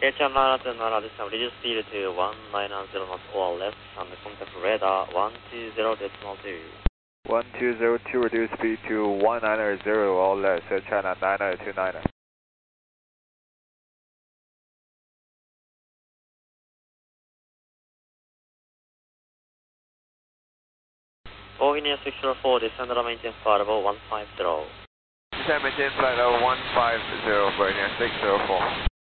Channel 9 this time reduce speed to 190 knots or less and contact radar 120.2. 1202 reduce speed to 190 or less, China 9029. Bohemia 604, descend and maintain flight level 150. Descend maintain flight level 150, Bohemia 604.